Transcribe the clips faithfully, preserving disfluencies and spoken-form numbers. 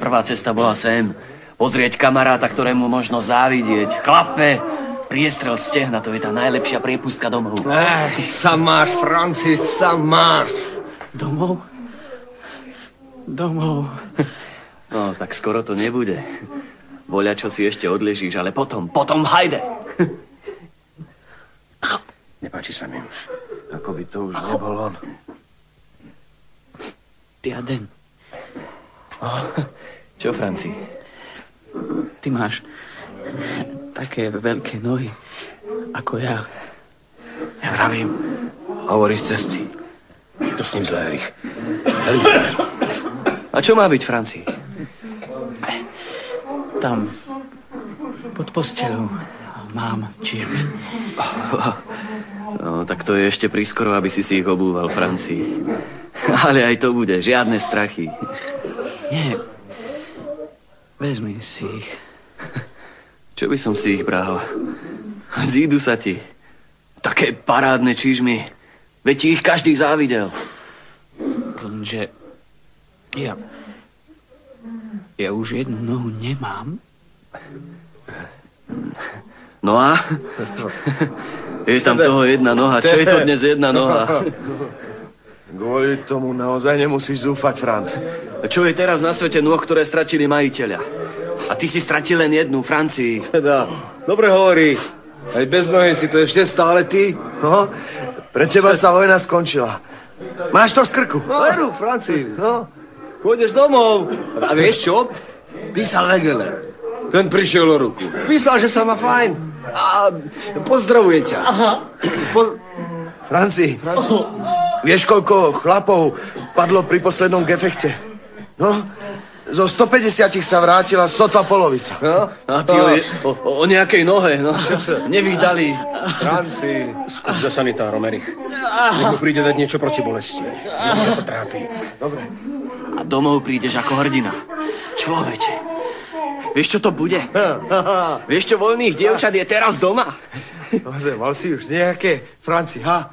prvá cesta bola sem. Pozrieť kamaráta, ktorému možno závidieť. Chlape, priestrel stehna, to je tá najlepšia priepustka domov. Ej, sam máš, Franci, sam máš. Domov? Domov. No, tak skoro to nebude. Voľa, čo si ešte odležíš, ale potom, potom hajde. Nepáči sa mi už. Ako by to už nebol on. Diaden. Oh, čo, Franci? Ty máš také veľké nohy, ako ja. Ja vravím, hovorí z cesty. To s ním zlé, Erich. Elisa. A čo má byť, Franci? Tam, pod posteľou, mám čižmy. No, tak to je ešte prískoro, aby si si ich obúval, Franci. Ale aj to bude, žiadne strachy. Nie, vezmi si ich. Čo by som si ich bral? Zídu sa ti. Také parádne čižmy. Veď ti ich každý závidel. Lenže ja... Ja už jednu nohu nemám. No a? Je tam toho jedna noha. Čo je to dnes jedna noha? Kvôli tomu naozaj nemusíš zúfať, Franc. Čo je teraz na svete nôh, ktoré stratili majiteľa? A ty si stratil len jednu, Francii. Teda, dobre hovorí. Aj bez nohy si to ešte stále ty. No, pre teba sa vojna skončila. Máš to z krku. No, veru, Franci, no. Pôjdeš domov. A vieš čo? Písal Wegeler. Ten prišiel o ruku. Písal, že sa má fajn. A pozdravuje ťa. Aha. Po... Franci, Franci. Oh. Vieš, koľko chlapov padlo pri poslednom gefechte? No, zo stopäťdesiat sa vrátila sotva polovica. No? A ty o, o, o nejakej nohe, no. Nevydali. Franci. Skús za sanitárom, Erich. Nech mu príde dať niečo proti bolesti. Nech sa trápi. Dobre. A domov prídeš ako hrdina. Človeče, vieš, čo to bude? Vieš, čo voľných dievčat je teraz doma? Nože, mal si už nejaké, Franci, ha?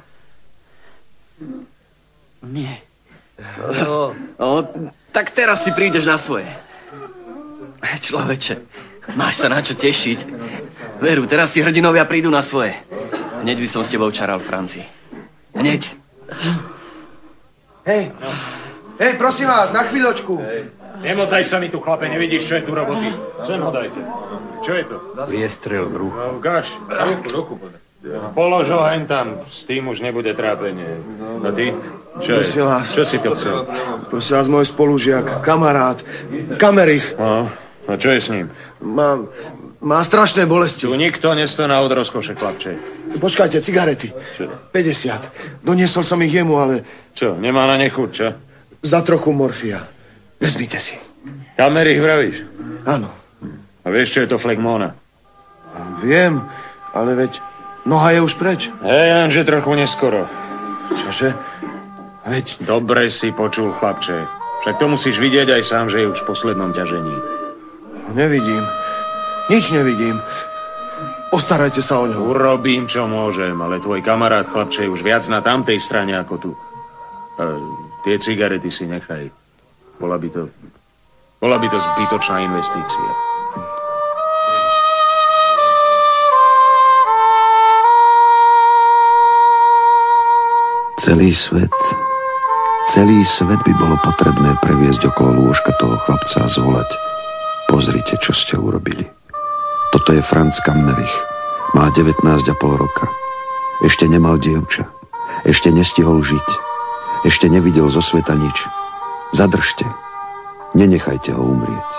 Nie. No. No, tak teraz si prídeš na svoje. Človeče, máš sa na čo tešiť. Veru, teraz si hrdinovia prídu na svoje. Hneď by som s tebou čaral, Franci. Hneď. Hej, hej, prosím vás, na chvíľočku. Hej. Nemotaj sa mi tu, chlape, nevidíš, čo je tu roboty. Sem ho dajte. Čo je to? Priestrel v ruchu. No, gaš. Ruku, ruku podaj. Polož ho hen tam, s tým už nebude trápenie. A ty? Čo je? Prosím vás. Čo si to chcel? Prosím vás, môj spolužiak, kamarát, Kamerich. No, a čo je s ním? Má, má strašné bolesti. Tu nikto nestoná od rozkoše, chlapče. Počkajte, cigarety. Čo? päťdesiat. Doniesol som ich jemu, ale... Čo, nemá na ne chuť, čo? Za trochu morfia. Vezmite si. Kamerich vravíš? Áno. A vieš, čo je to flegmóna? Viem, ale veď noha je už preč. Hej, lenže trochu neskoro. Čože? Veď... Dobre si počul, chlapče. Však to musíš vidieť aj sám, že je už v poslednom ťažení. Nevidím. Nič nevidím. Postarajte sa o ňo. Urobím, čo môžem, ale tvoj kamarát, chlapče, je už viac na tamtej strane ako tu. E, tie cigarety si nechaj. Bola by to... Bola by to zbytočná investícia. Celý svet, celý svet by bolo potrebné previesť okolo lôžka toho chlapca a zvolať: pozrite, čo ste urobili. Toto je Franz Kammerich. Má devätnásť a pol roka. Ešte nemal dievča. Ešte nestihol žiť. Ešte nevidel zo sveta nič. Zadržte. Nenechajte ho umrieť.